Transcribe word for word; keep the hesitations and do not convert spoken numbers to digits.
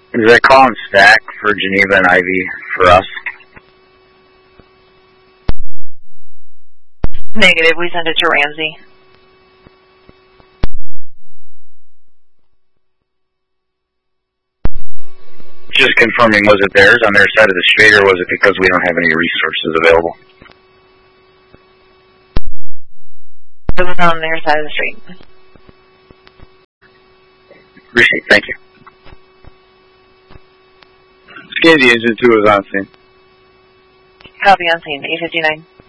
Is that call and stack for Geneva and Ivy for us? Negative. We sent it to Ramsey. Just confirming, was it theirs on their side of the street, or was it because we don't have any resources available? It was on their side of the street. Appreciate it. Thank you. Scandy Engine two is on scene. Copy on scene. eight fifty-nine.